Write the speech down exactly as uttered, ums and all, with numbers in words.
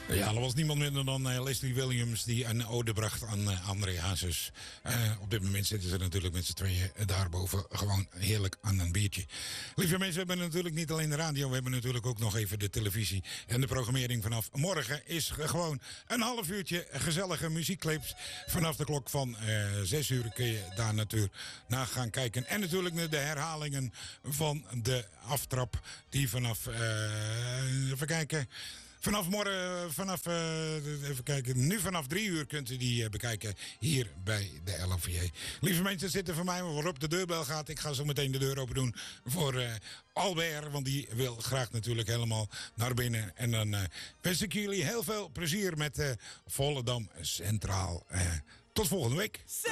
Ja, dat was niemand minder dan uh, Leslie Williams die een ode bracht aan uh, André Hazes. Uh, op dit moment zitten ze natuurlijk met z'n tweeën daarboven gewoon heerlijk aan een biertje. Lieve mensen, we hebben natuurlijk niet alleen de radio, we hebben natuurlijk ook nog even de televisie. En de programmering vanaf morgen is gewoon een half uurtje gezellige muziekclips. Vanaf de klok van uh, zes uur kun je daar natuurlijk naar gaan kijken. En natuurlijk de herhalingen van de aftrap die vanaf, uh, even kijken... Vanaf morgen, vanaf, uh, even kijken, nu vanaf drie uur kunt u die uh, bekijken hier bij de L O V J. Lieve mensen, zitten voor mij waarop de deurbel gaat. Ik ga zo meteen de deur open doen voor uh, Albert, want die wil graag natuurlijk helemaal naar binnen. En dan uh, wens ik jullie heel veel plezier met uh, Volendam Centraal. Uh, tot volgende week.